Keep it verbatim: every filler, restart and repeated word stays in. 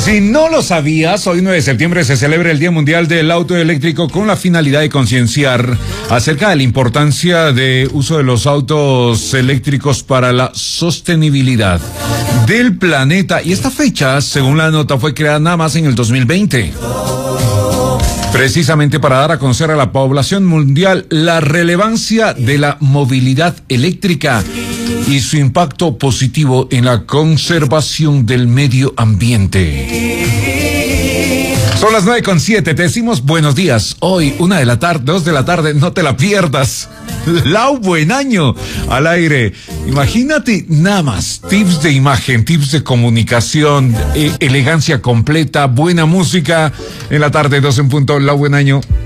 Si no lo sabías, hoy nueve de septiembre se celebra el Día Mundial del Auto Eléctrico con la finalidad de concienciar acerca de la importancia de uso de los autos eléctricos para la sostenibilidad del planeta. Y esta fecha, según la nota, fue creada nada más en el dos mil veinte. Precisamente para dar a conocer a la población mundial la relevancia de la movilidad eléctrica y su impacto positivo en la conservación del medio ambiente. Son las nueve con siete, te decimos buenos días. Hoy, una de la tarde, dos de la tarde, no te la pierdas. Lau Buen Año al aire. Imagínate nada más, tips de imagen, tips de comunicación, eh, elegancia completa, buena música. En la tarde, dos en punto, Lau Buen Año.